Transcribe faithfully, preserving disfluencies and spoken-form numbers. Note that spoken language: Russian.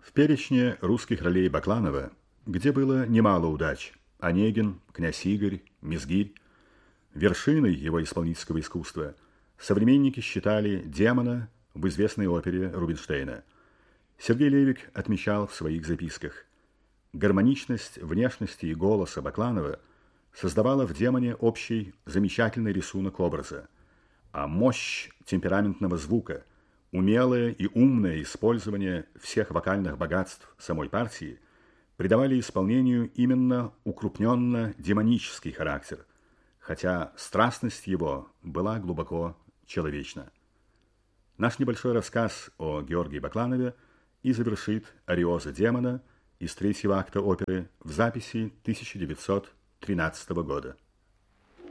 В перечне русских ролей Бакланова, где было немало удач, Онегин, князь Игорь, Мизгирь, вершиной его исполнительского искусства современники считали демона в известной опере Рубинштейна. Сергей Левик отмечал в своих записках: гармоничность внешности и голоса Бакланова создавала в демоне общий замечательный рисунок образа, а мощь темпераментного звука, умелое и умное использование всех вокальных богатств самой партии придавали исполнению именно укрупненно-демонический характер, хотя страстность его была глубоко человечна. Наш небольшой рассказ о Георгии Бакланове и завершит «Ариоза демона» из третьего акта оперы в записи тысяча девятьсот тринадцатого года.